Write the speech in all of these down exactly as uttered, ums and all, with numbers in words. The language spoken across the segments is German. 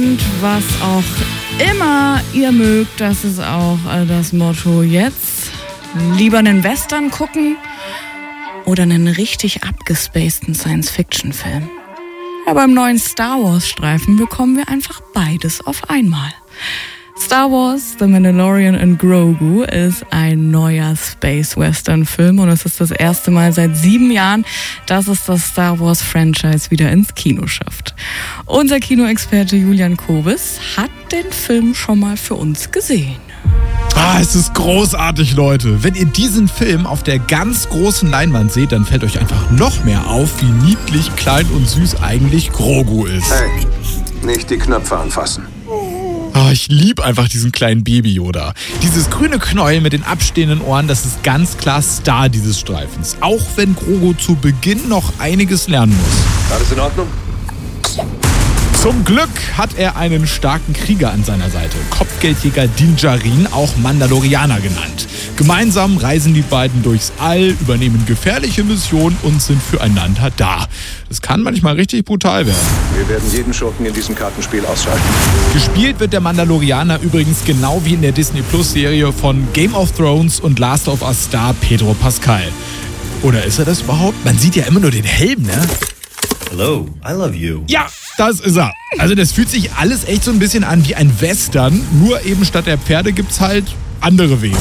gespannt, was auch immer ihr mögt. Das ist auch das Motto jetzt. Lieber einen Western gucken oder einen richtig abgespaceden Science-Fiction-Film. Ja, beim neuen Star Wars-Streifen bekommen wir einfach beides auf einmal. Star Wars, The Mandalorian and Grogu ist ein neuer Space-Western-Film und es ist das erste Mal seit sieben Jahren, dass es das Star Wars-Franchise wieder ins Kino schafft. Unser Kinoexperte Julian Kobis hat den Film schon mal für uns gesehen. Ah, es ist großartig, Leute. Wenn ihr diesen Film auf der ganz großen Leinwand seht, dann fällt euch einfach noch mehr auf, wie niedlich, klein und süß eigentlich Grogu ist. Hey, nicht die Knöpfe anfassen. Oh, ich liebe einfach diesen kleinen Baby-Yoda. Dieses grüne Knäuel mit den abstehenden Ohren, das ist ganz klar Star dieses Streifens. Auch wenn Grogu zu Beginn noch einiges lernen muss. Alles in Ordnung? Zum Glück hat er einen starken Krieger an seiner Seite. Kopfgeldjäger Din Djarin, auch Mandalorianer genannt. Gemeinsam reisen die beiden durchs All, übernehmen gefährliche Missionen und sind füreinander da. Das kann manchmal richtig brutal werden. Wir werden jeden Schurken in diesem Kartenspiel ausschalten. Gespielt wird der Mandalorianer übrigens genau wie in der Disney-Plus-Serie von Game of Thrones und Last of Us Star Pedro Pascal. Oder ist er das überhaupt? Man sieht ja immer nur den Helm, ne? Hello, I love you. Ja, das ist er. Also das fühlt sich alles echt so ein bisschen an wie ein Western, nur eben statt der Pferde gibt's halt andere Wesen.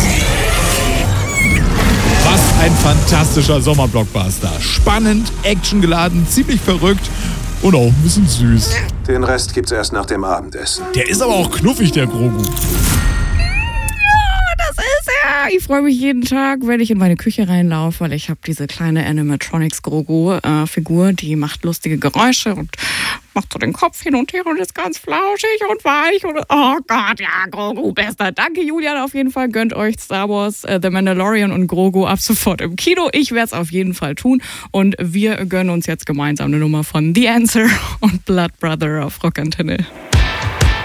Was ein fantastischer Sommerblockbuster. Spannend, actiongeladen, ziemlich verrückt und auch ein bisschen süß. Den Rest gibt's erst nach dem Abendessen. Der ist aber auch knuffig, der Grogu. Ich freue mich jeden Tag, wenn ich in meine Küche reinlaufe, weil ich habe diese kleine Animatronics-Grogu-Figur, die macht lustige Geräusche und macht so den Kopf hin und her und ist ganz flauschig und weich. Und oh Gott, ja, Grogu, bester. Danke, Julian, auf jeden Fall. Gönnt euch Star Wars, äh, The Mandalorian und Grogu ab sofort im Kino. Ich werde es auf jeden Fall tun. Und wir gönnen uns jetzt gemeinsam eine Nummer von The Answer und Blood Brother auf Rockantenne.